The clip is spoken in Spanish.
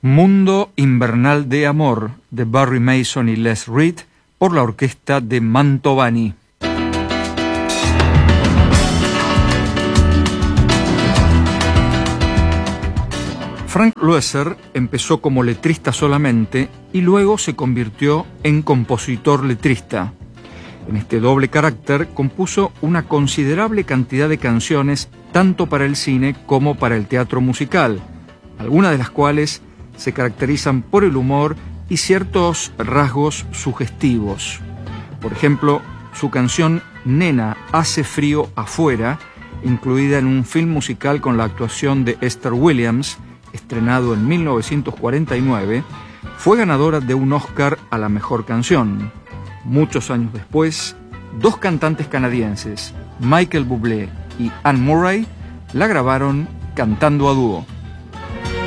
Mundo Invernal de Amor, de Barry Mason y Les Reed, por la orquesta de Mantovani. Frank Loesser empezó como letrista solamente y luego se convirtió en compositor letrista. En este doble carácter compuso una considerable cantidad de canciones tanto para el cine como para el teatro musical, algunas de las cuales se caracterizan por el humor y ciertos rasgos sugestivos. Por ejemplo, su canción Nena, hace frío afuera, incluida en un film musical con la actuación de Esther Williams, estrenado en 1949, fue ganadora de un Oscar a la mejor canción. Muchos años después, dos cantantes canadienses, Michael Bublé y Anne Murray, la grabaron cantando a dúo.